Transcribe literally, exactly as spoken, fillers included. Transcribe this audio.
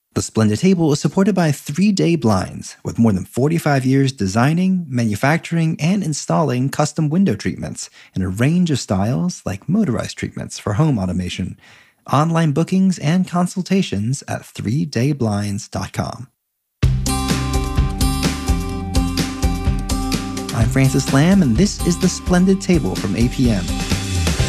The Splendid Table is supported by three day Blinds, with more than forty-five years designing, manufacturing, and installing custom window treatments in a range of styles like motorized treatments for home automation. Online bookings and consultations at three day blinds dot com. I'm Francis Lamb, and this is The Splendid Table from A P M.